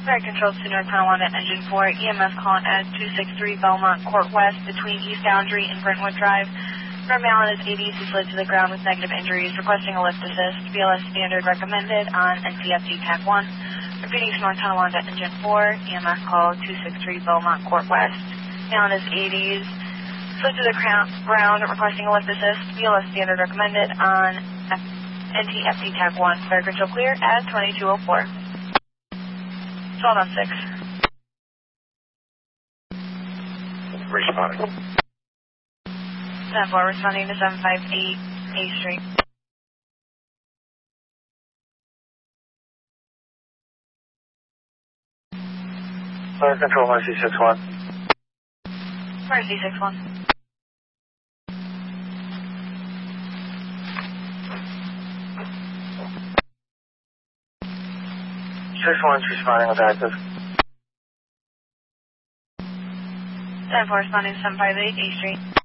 Fire Control to North Tonawanda, Engine 4, EMS calling at 263 Belmont Court West between East Boundary and Brentwood Drive. Firm Allen is 80s, he slid to the ground with negative injuries, requesting a lift assist. BLS standard recommended on NCFD TAC 1. Repeating to North Tonawanda, Engine 4, EMS call 263 Belmont Court West. Allen is 80s, slid to the ground, requesting a lift assist. BLS standard recommended on NCFD TAC 1. Fire Control clear at 2204. 12 on 6. Responding. 10-4, responding to 758 A Street. Fire Control, Mercy 6-1. Mercy 6-1. Responding with active. 10-4, responding to 758 A Street.